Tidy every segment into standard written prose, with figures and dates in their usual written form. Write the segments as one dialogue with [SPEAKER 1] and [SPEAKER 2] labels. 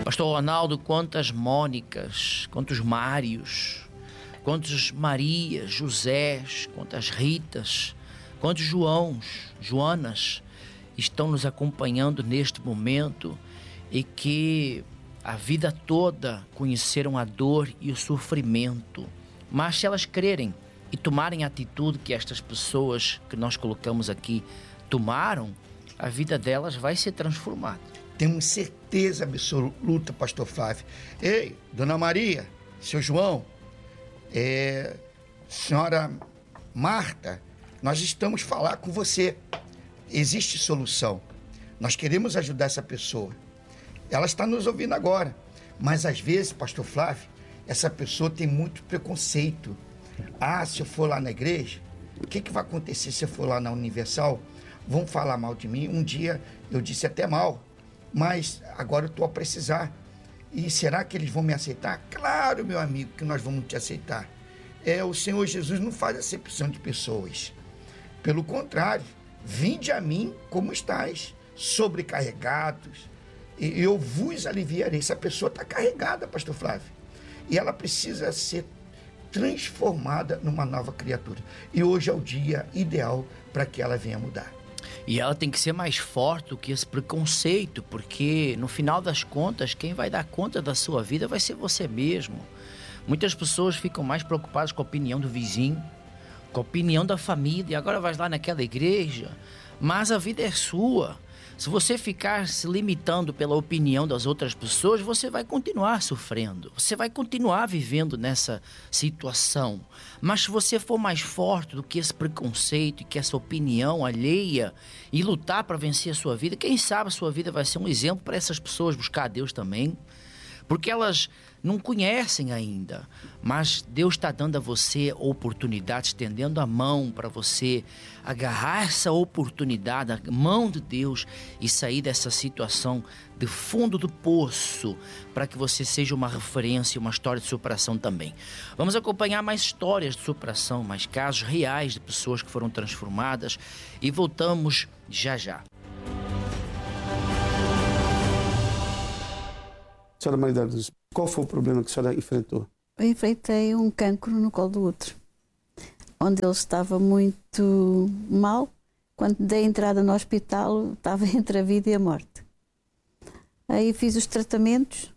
[SPEAKER 1] Pastor Ronaldo, quantas Mônicas, quantos Mários, quantos Marias, Josés, quantas Ritas, quantos Joãos, Joanas estão nos acompanhando neste momento e que a vida toda conheceram a dor e o sofrimento. Mas se elas crerem e tomarem a atitude que estas pessoas que nós colocamos aqui tomaram, a vida delas vai ser transformada.
[SPEAKER 2] Temos certeza absoluta, pastor Flávio. Ei, dona Maria, seu João, senhora Marta, nós estamos falar com você. Existe solução. Nós queremos ajudar essa pessoa. Ela está nos ouvindo agora. Mas às vezes, pastor Flávio, essa pessoa tem muito preconceito. Se eu for lá na igreja, o que vai acontecer se eu for lá na Universal? Vão falar mal de mim. Um dia eu disse até mal, mas agora eu estou a precisar. E será que eles vão me aceitar? Claro, meu amigo, que nós vamos te aceitar. O Senhor Jesus não faz acepção de pessoas. Pelo contrário, vinde a mim como estáis, sobrecarregados, e eu vos aliviarei. Essa pessoa está carregada, pastor Flávio, e ela precisa ser transformada numa nova criatura. E hoje é o dia ideal para que ela venha mudar.
[SPEAKER 1] E ela tem que ser mais forte do que esse preconceito, porque no final das contas, quem vai dar conta da sua vida vai ser você mesmo. Muitas pessoas ficam mais preocupadas com a opinião do vizinho, com a opinião da família, e agora vai lá naquela igreja, mas a vida é sua. Se você ficar se limitando pela opinião das outras pessoas, você vai continuar sofrendo, você vai continuar vivendo nessa situação. Mas se você for mais forte do que esse preconceito e que essa opinião alheia e lutar para vencer a sua vida, quem sabe a sua vida vai ser um exemplo para essas pessoas buscar a Deus também. Porque elas não conhecem ainda, mas Deus está dando a você oportunidade, estendendo a mão para você agarrar essa oportunidade, a mão de Deus, e sair dessa situação de fundo do poço, para que você seja uma referência, uma história de superação também. Vamos acompanhar mais histórias de superação, mais casos reais de pessoas que foram transformadas, e voltamos já já.
[SPEAKER 3] Senhora Maria da Luz, qual foi o problema que a senhora enfrentou?
[SPEAKER 4] Eu enfrentei um cancro no colo do útero, onde ele estava muito mal. Quando dei entrada no hospital, estava entre a vida e a morte. Aí fiz os tratamentos,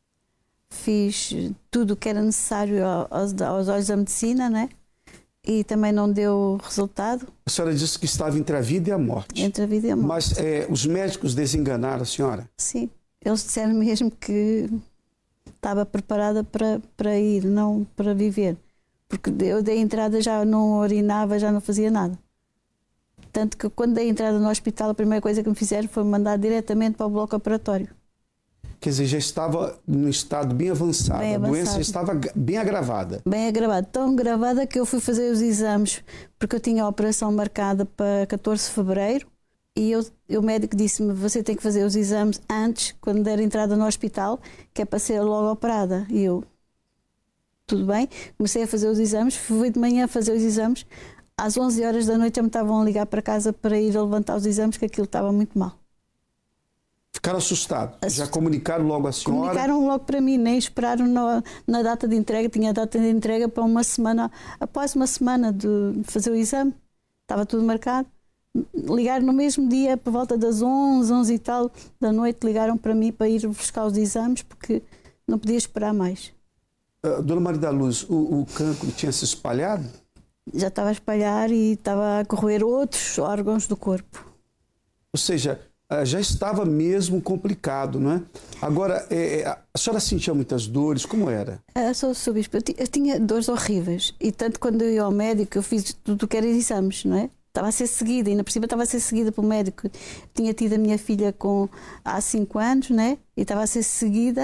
[SPEAKER 4] fiz tudo o que era necessário aos olhos da medicina, né? E também não deu resultado.
[SPEAKER 3] A senhora disse que estava entre a vida e a morte.
[SPEAKER 4] Entre a vida e a morte.
[SPEAKER 3] Mas os médicos desenganaram a senhora?
[SPEAKER 4] Sim. Eles disseram mesmo que estava preparada para ir, não para viver. Porque eu dei entrada, já não urinava, já não fazia nada. Tanto que quando dei entrada no hospital, a primeira coisa que me fizeram foi me mandar diretamente para o bloco operatório.
[SPEAKER 3] Quer dizer, já estava num estado bem avançado. A doença estava bem agravada. Bem agravada.
[SPEAKER 4] Tão agravada que eu fui fazer os exames, porque eu tinha a operação marcada para 14 de fevereiro. E o médico disse-me, você tem que fazer os exames antes, quando der entrada no hospital, que é para ser logo operada. E eu, tudo bem, comecei a fazer os exames, fui de manhã fazer os exames, às 11 horas da noite já me estavam a ligar para casa para ir a levantar os exames, que aquilo estava muito mal.
[SPEAKER 3] Ficaram assustados? Já comunicaram logo à senhora?
[SPEAKER 4] Comunicaram logo para mim, nem esperaram na data de entrega, tinha a data de entrega para uma semana, após uma semana de fazer o exame, estava tudo marcado. Ligaram no mesmo dia, por volta das 11 e tal da noite, ligaram para mim para ir buscar os exames, porque não podia esperar mais.
[SPEAKER 3] Dona Maria da Luz, o cancro tinha se espalhado?
[SPEAKER 4] Já estava a espalhar e estava a corroer outros órgãos do corpo.
[SPEAKER 3] Ou seja, já estava mesmo complicado, não é? Agora, a senhora sentia muitas dores, como era?
[SPEAKER 4] Sou bispo, eu tinha dores horríveis, e tanto quando eu ia ao médico, eu fiz tudo o que era exames, não é? Estava a ser seguida, ainda por cima estava a ser seguida pelo médico. Tinha tido a minha filha há 5 anos, né? E estava a ser seguida,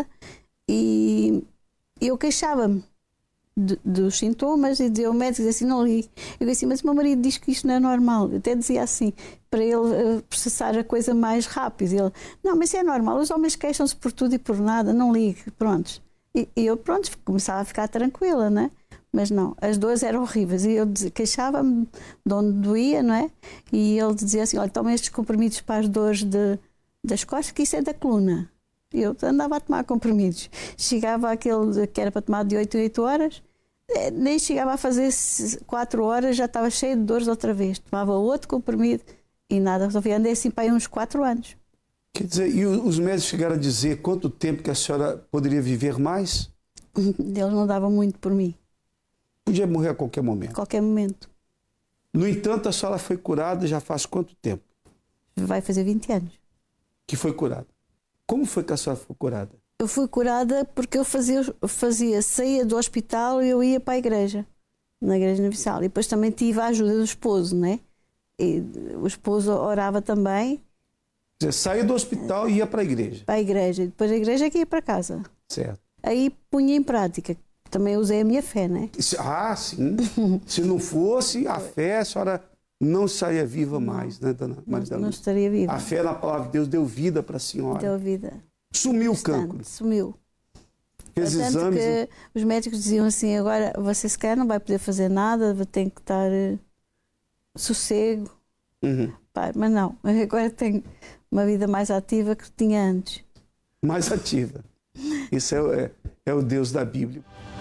[SPEAKER 4] e eu queixava-me dos sintomas e dizia ao médico assim, não li. Eu disse assim, mas o meu marido diz que isto não é normal. Eu até dizia assim, para ele processar a coisa mais rápido. Ele, não, mas isso é normal, os homens queixam-se por tudo e por nada, não ligue, pronto. E eu, pronto, começava a ficar tranquila, né? Mas não, as dores eram horríveis e eu queixava-me de onde doía, não é? E ele dizia assim, olha, toma estes comprimidos para as dores das costas, que isso é da coluna. Eu andava a tomar comprimidos. Chegava aquele que era para tomar de 8 em 8 horas, nem chegava a fazer 4 horas, já estava cheio de dores outra vez. Tomava outro comprimido e nada resolvia. Andei assim para aí uns 4 anos.
[SPEAKER 3] Quer dizer, e os médicos chegaram a dizer quanto tempo que a senhora poderia viver mais?
[SPEAKER 4] Eles não davam muito por mim.
[SPEAKER 3] Podia morrer a qualquer momento.
[SPEAKER 4] A qualquer momento.
[SPEAKER 3] No entanto, a senhora foi curada já faz quanto tempo?
[SPEAKER 4] Vai fazer 20 anos.
[SPEAKER 3] Que foi curada. Como foi que a senhora foi curada?
[SPEAKER 4] Eu fui curada porque eu saía do hospital e eu ia para a igreja, na Igreja Universal. E depois também tive a ajuda do esposo, né? E o esposo orava também.
[SPEAKER 3] Você saía do hospital e ia para a igreja?
[SPEAKER 4] Para a igreja. E depois a igreja é que ia para casa.
[SPEAKER 3] Certo.
[SPEAKER 4] Aí punha em prática. Também usei a minha fé, né?
[SPEAKER 3] Ah, sim. Se não fosse a fé, a senhora não saia viva mais, né, dona Maria da Luz?
[SPEAKER 4] Não estaria viva.
[SPEAKER 3] A fé na palavra de Deus deu vida para a senhora.
[SPEAKER 4] Deu vida.
[SPEAKER 3] Sumiu o cancro.
[SPEAKER 4] Sumiu.
[SPEAKER 3] Fez
[SPEAKER 4] Tanto
[SPEAKER 3] exames.
[SPEAKER 4] que os médicos diziam assim, agora você se calhar não vai poder fazer nada, tem que estar sossego.
[SPEAKER 3] Uhum.
[SPEAKER 4] Pai, mas não, agora tenho uma vida mais ativa que tinha antes.
[SPEAKER 3] Mais ativa. Isso é o Deus da Bíblia.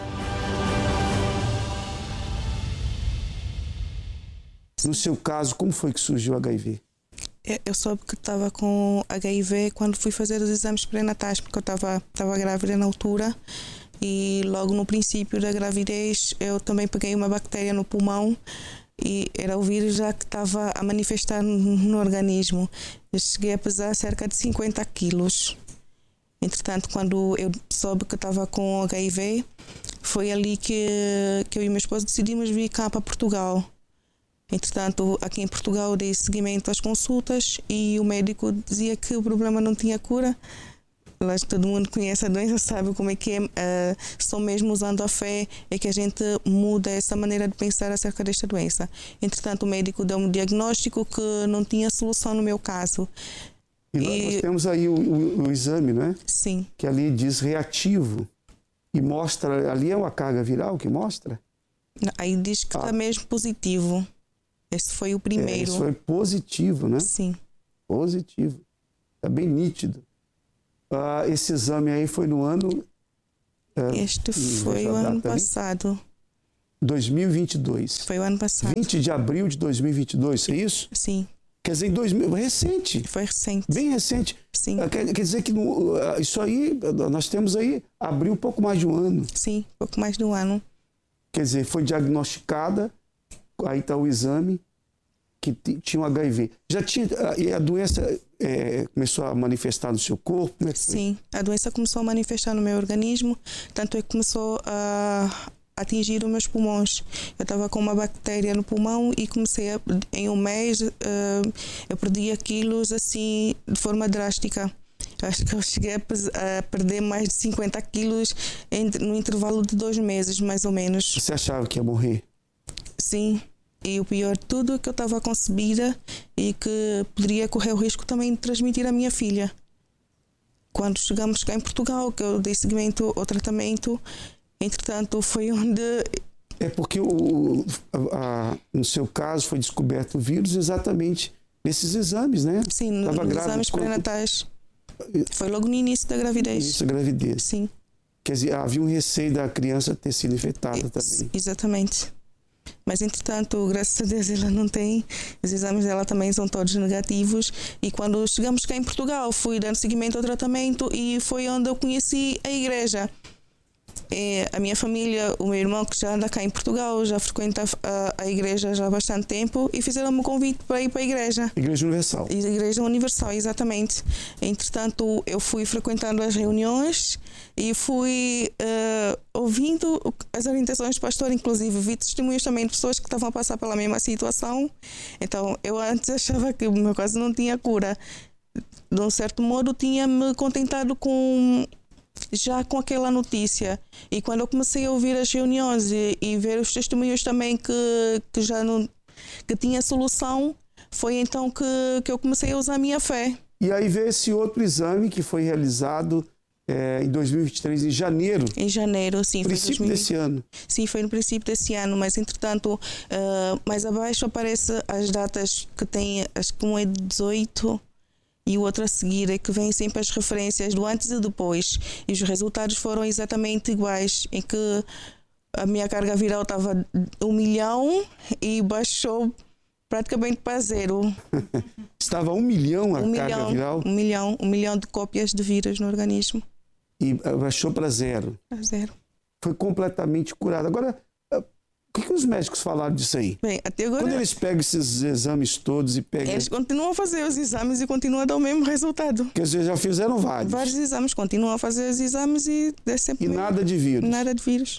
[SPEAKER 3] No seu caso, como foi que surgiu o HIV?
[SPEAKER 5] Eu soube que estava com HIV quando fui fazer os exames pré-natais, porque eu estava grávida na altura e logo no princípio da gravidez eu também peguei uma bactéria no pulmão e era o vírus já que estava a manifestar no organismo. Eu cheguei a pesar cerca de 50 quilos. Entretanto, quando eu soube que estava com HIV, foi ali que eu e meu esposo decidimos vir cá para Portugal. Entretanto, aqui em Portugal dei seguimento às consultas e o médico dizia que o problema não tinha cura. Mas todo mundo conhece a doença, sabe como é que é. Só mesmo usando a fé é que a gente muda essa maneira de pensar acerca desta doença. Entretanto, o médico deu-me um diagnóstico que não tinha solução no meu caso.
[SPEAKER 3] E nós temos aí o exame, não é?
[SPEAKER 5] Sim.
[SPEAKER 3] Que ali diz reativo. E mostra, ali é uma carga viral que mostra?
[SPEAKER 5] Aí diz que está mesmo positivo. Esse foi o primeiro.
[SPEAKER 3] Esse foi positivo, né?
[SPEAKER 5] Sim.
[SPEAKER 3] Positivo. Está bem nítido. Esse exame aí foi no ano...
[SPEAKER 5] Este foi o ano passado.
[SPEAKER 3] 2022.
[SPEAKER 5] Foi o ano passado.
[SPEAKER 3] 20 de abril de 2022, é isso?
[SPEAKER 5] Sim.
[SPEAKER 3] Quer dizer, recente.
[SPEAKER 5] Foi recente.
[SPEAKER 3] Bem recente.
[SPEAKER 5] Sim.
[SPEAKER 3] Quer dizer que isso aí, nós temos aí, abriu um pouco mais de um ano.
[SPEAKER 5] Sim, pouco mais de um ano.
[SPEAKER 3] Quer dizer, foi diagnosticada, aí está o exame, que tinha um HIV. Já tinha, e a doença começou a manifestar no seu corpo? Como é que foi?
[SPEAKER 5] Sim, a doença começou a manifestar no meu organismo, tanto é que começou a atingir os meus pulmões. Eu estava com uma bactéria no pulmão e comecei em um mês, eu perdia quilos assim, de forma drástica. Acho que eu cheguei a perder mais de 50 quilos no intervalo de 2 meses, mais ou menos.
[SPEAKER 3] Você achava que ia morrer?
[SPEAKER 5] Sim. E o pior de tudo é que eu estava concebida e que poderia correr o risco também de transmitir à minha filha. Quando chegamos cá em Portugal, que eu dei seguimento ao tratamento, entretanto foi onde...
[SPEAKER 3] É porque no seu caso foi descoberto o vírus exatamente nesses exames, né?
[SPEAKER 5] Sim, nos exames pré-natais. Foi logo no início da gravidez.
[SPEAKER 3] No início da gravidez.
[SPEAKER 5] Sim.
[SPEAKER 3] Quer dizer, havia um receio da criança ter sido infectada também.
[SPEAKER 5] Exatamente. Mas, entretanto, graças a Deus ela não tem. Os exames dela também são todos negativos. E quando chegamos cá em Portugal, fui dando seguimento ao tratamento e foi onde eu conheci a igreja. A minha família, o meu irmão que já anda cá em Portugal, já frequenta a igreja já há bastante tempo e fizeram-me um convite para ir para a igreja.
[SPEAKER 3] Igreja Universal.
[SPEAKER 5] Igreja Universal, exatamente. Entretanto, eu fui frequentando as reuniões e fui ouvindo as orientações do pastor, inclusive vi testemunhos também de pessoas que estavam a passar pela mesma situação. Então, eu antes achava que o meu caso não tinha cura. De um certo modo, tinha-me contentado com aquela notícia. E quando eu comecei a ouvir as reuniões e ver os testemunhos também que já não que tinha solução, foi então que eu comecei a usar a minha fé.
[SPEAKER 3] E aí veio esse outro exame que foi realizado em 2023, em janeiro.
[SPEAKER 5] Em janeiro, sim.
[SPEAKER 3] No princípio desse ano.
[SPEAKER 5] Sim, foi no princípio desse ano, mas entretanto, mais abaixo aparecem as datas que tem, acho que um é 18 e o outro a seguir, é que vem sempre as referências do antes e depois. E os resultados foram exatamente iguais, em que a minha carga viral estava 1 milhão e baixou praticamente para 0.
[SPEAKER 3] Estava 1 milhão a carga viral?
[SPEAKER 5] 1 milhão de cópias de vírus no organismo.
[SPEAKER 3] E baixou para 0?
[SPEAKER 5] Para 0.
[SPEAKER 3] Foi completamente curado. Agora, o que os médicos falaram disso aí?
[SPEAKER 5] Bem, até agora,
[SPEAKER 3] quando eles pegam esses exames todos e pegam...
[SPEAKER 5] Eles continuam a fazer os exames e continuam a dar o mesmo resultado.
[SPEAKER 3] Porque eles já fizeram vários.
[SPEAKER 5] Vários exames, continuam a fazer os exames e dá sempre...
[SPEAKER 3] E nada de vírus?
[SPEAKER 5] Nada de vírus.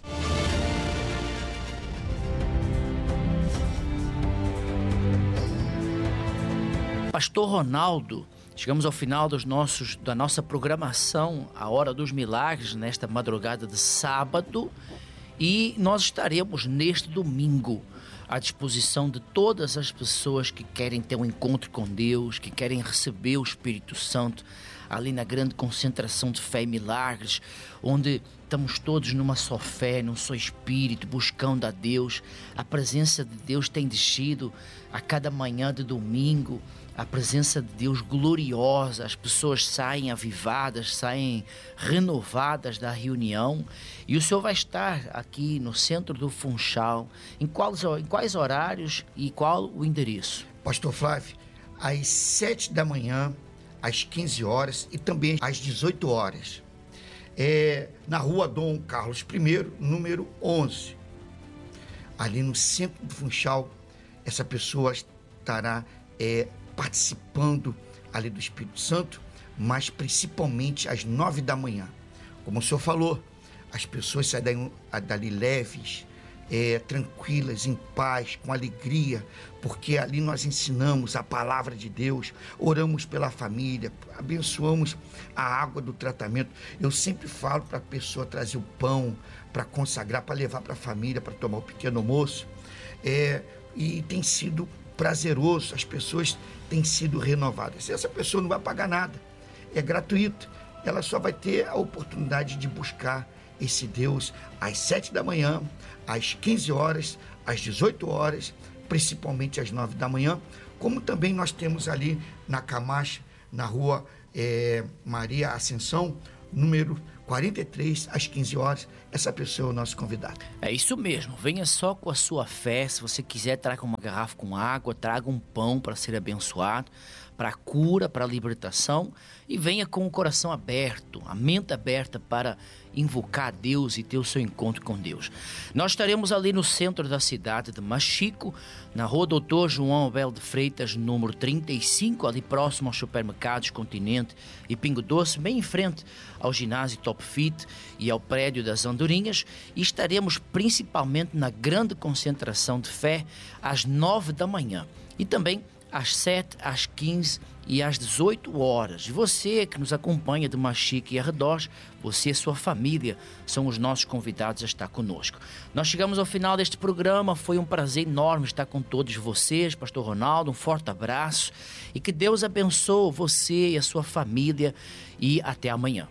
[SPEAKER 1] Pastor Ronaldo, chegamos ao final da nossa programação, a Hora dos Milagres, nesta madrugada de sábado, e nós estaremos neste domingo à disposição de todas as pessoas que querem ter um encontro com Deus, que querem receber o Espírito Santo, ali na grande concentração de fé e milagres, onde estamos todos numa só fé, num só espírito, buscando a Deus. A presença de Deus tem descido a cada manhã de domingo, a presença de Deus gloriosa, as pessoas saem avivadas, saem renovadas da reunião, e o Senhor vai estar aqui no centro do Funchal. Em quais horários e qual o endereço?
[SPEAKER 2] Pastor Flávio, às 7 da manhã, às 15 horas e também às 18 horas. Na rua Dom Carlos I, número 11. Ali no centro do Funchal, essa pessoa estará participando ali do Espírito Santo, mas principalmente às 9 da manhã. Como o senhor falou, as pessoas saem dali leves, tranquilas, em paz, com alegria, porque ali nós ensinamos a palavra de Deus, oramos pela família, abençoamos a água do tratamento. Eu sempre falo para a pessoa trazer o pão para consagrar, para levar para a família, para tomar o pequeno almoço, e tem sido prazeroso, as pessoas têm sido renovadas. Essa pessoa não vai pagar nada, é gratuito, ela só vai ter a oportunidade de buscar esse Deus às 7 da manhã, às 15 horas, às 18 horas, principalmente às 9 da manhã, como também nós temos ali na Camacha, na rua Maria Ascensão, número 43, às 15 horas, essa pessoa é o nosso convidado.
[SPEAKER 1] É isso mesmo, venha só com a sua fé. Se você quiser, traga uma garrafa com água, traga um pão para ser abençoado, para a cura, para a libertação, e venha com o coração aberto, a mente aberta para invocar a Deus e ter o seu encontro com Deus. Nós estaremos ali no centro da cidade de Machico, na rua Doutor João Abel de Freitas, número 35, ali próximo aos supermercados Continente e Pingo Doce, bem em frente ao ginásio Top Fit e ao prédio das Andorinhas, e estaremos principalmente na grande concentração de fé às 9 da manhã e também às 7, às 15 e às 18 horas. E você que nos acompanha de Machico e arredores, você e sua família são os nossos convidados a estar conosco. Nós chegamos ao final deste programa, foi um prazer enorme estar com todos vocês. Pastor Ronaldo, um forte abraço e que Deus abençoe você e a sua família, e até amanhã.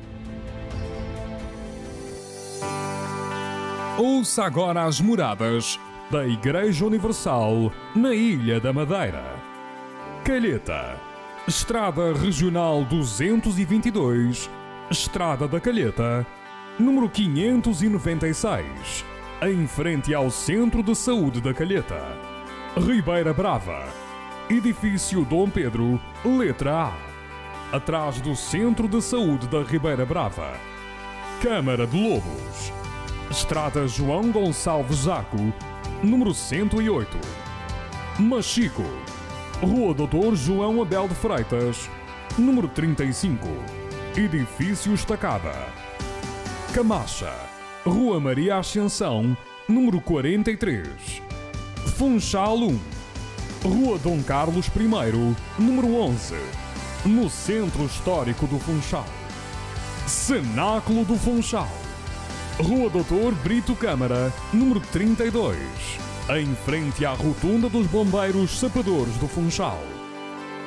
[SPEAKER 6] Ouça agora as moradas da Igreja Universal na Ilha da Madeira. Calheta, Estrada Regional 222, Estrada da Calheta, número 596, em frente ao Centro de Saúde da Calheta. Ribeira Brava, Edifício Dom Pedro, letra A, atrás do Centro de Saúde da Ribeira Brava. Câmara de Lobos, Estrada João Gonçalves Zaco, número 108. Machico, Rua Doutor João Abel de Freitas, número 35, Edifício Estacada. Camacha, Rua Maria Ascensão, número 43. Funchal 1, Rua Dom Carlos I, número 11, no Centro Histórico do Funchal. Cenáculo do Funchal, Rua Doutor Brito Câmara, número 32, em frente à Rotunda dos Bombeiros Sapadores do Funchal.